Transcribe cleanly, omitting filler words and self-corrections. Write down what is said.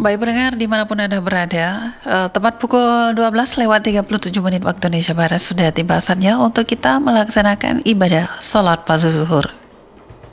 Baik pendengar dimanapun Anda berada, tepat pukul 12:37 waktu Indonesia Barat sudah tiba saatnya untuk kita melaksanakan ibadah sholat pagi zuhur.